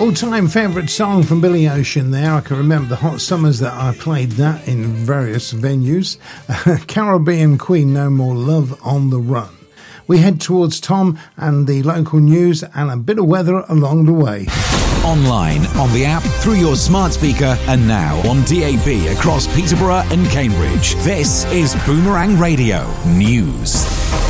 All-time favourite song from Billy Ocean there. I can remember the hot summers that I played that in various venues. Caribbean Queen, No More Love on the Run. We head towards Tom and the local news and a bit of weather along the way. Online, on the app, through your smart speaker, and now on DAB across Peterborough and Cambridge. This is Boomerang Radio News.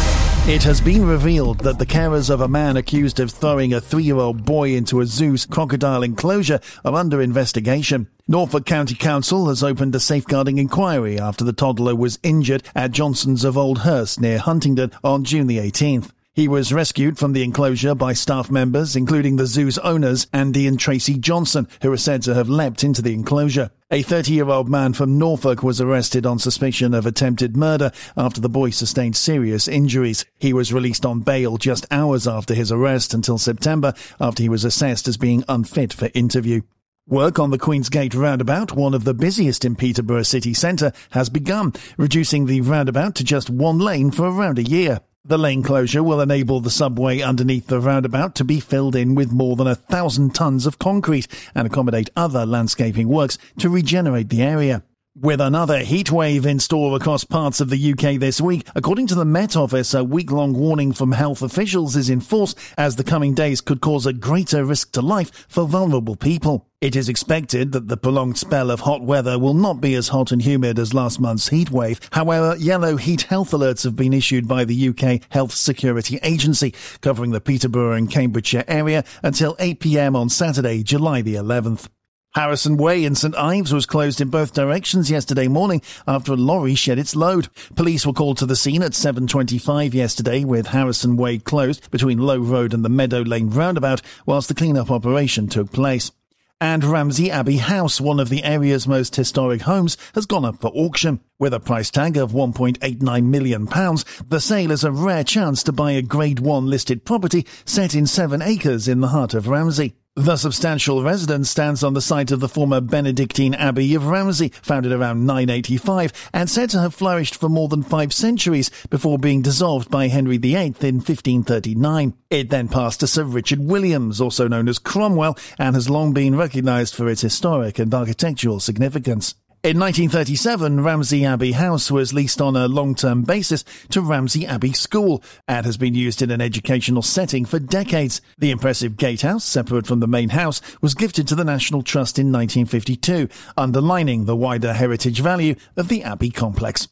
It has been revealed that the carers of a man accused of throwing a 3-year-old boy into a zoo's crocodile enclosure are under investigation. Norfolk County Council has opened a safeguarding inquiry after the toddler was injured at Johnson's of Old Hurst near Huntingdon on June the 18th. He was rescued from the enclosure by staff members, including the zoo's owners, Andy and Tracy Johnson, who are said to have leapt into the enclosure. A 30-year-old man from Norfolk was arrested on suspicion of attempted murder after the boy sustained serious injuries. He was released on bail just hours after his arrest until September, after he was assessed as being unfit for interview. Work on the Queensgate roundabout, one of the busiest in Peterborough city centre, has begun, reducing the roundabout to just one lane for around a year. The lane closure will enable the subway underneath the roundabout to be filled in with more than 1,000 tonnes of concrete and accommodate other landscaping works to regenerate the area. With another heatwave in store across parts of the UK this week, according to the Met Office, a week-long warning from health officials is in force as the coming days could cause a greater risk to life for vulnerable people. It is expected that the prolonged spell of hot weather will not be as hot and humid as last month's heatwave. However, yellow heat health alerts have been issued by the UK Health Security Agency, covering the Peterborough and Cambridgeshire area until 8 p.m. on Saturday, July the 11th. Harrison Way in St Ives was closed in both directions yesterday morning after a lorry shed its load. Police were called to the scene at 7:25 yesterday, with Harrison Way closed between Low Road and the Meadow Lane roundabout whilst the clean-up operation took place. And Ramsey Abbey House, one of the area's most historic homes, has gone up for auction. With a price tag of £1.89 million, the sale is a rare chance to buy a Grade 1 listed property set in 7 acres in the heart of Ramsey. The substantial residence stands on the site of the former Benedictine Abbey of Ramsey, founded around 985, and said to have flourished for more than 5 centuries before being dissolved by Henry VIII in 1539. It then passed to Sir Richard Williams, also known as Cromwell, and has long been recognised for its historic and architectural significance. In 1937, Ramsey Abbey House was leased on a long-term basis to Ramsey Abbey School and has been used in an educational setting for decades. The impressive gatehouse, separate from the main house, was gifted to the National Trust in 1952, underlining the wider heritage value of the Abbey complex.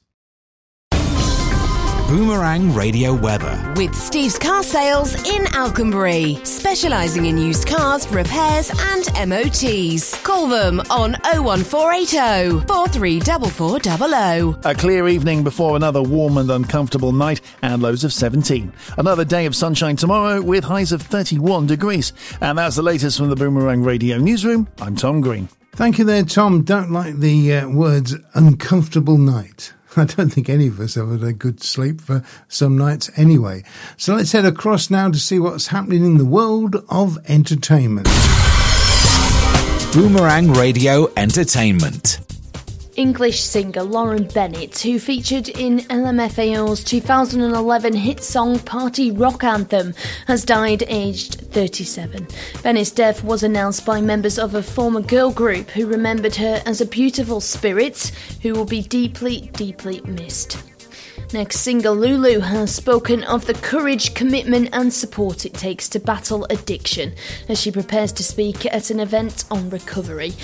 Boomerang Radio weather. With Steve's Car Sales in Alconbury, specialising in used cars, repairs and MOTs. Call them on 01480 434400. A clear evening before another warm and uncomfortable night and lows of 17. Another day of sunshine tomorrow with highs of 31 degrees. And that's the latest from the Boomerang Radio newsroom. I'm Tom Green. Thank you there, Tom. Don't like the words uncomfortable night. I don't think any of us have had a good sleep for some nights anyway. So let's head across now to see what's happening in the world of entertainment. Boomerang Radio Entertainment. English singer Lauren Bennett, who featured in LMFAO's 2011 hit song Party Rock Anthem, has died aged 37. Bennett's death was announced by members of a former girl group who remembered her as a beautiful spirit who will be deeply, deeply missed. Next, singer Lulu has spoken of the courage, commitment and support it takes to battle addiction as she prepares to speak at an event on recovery.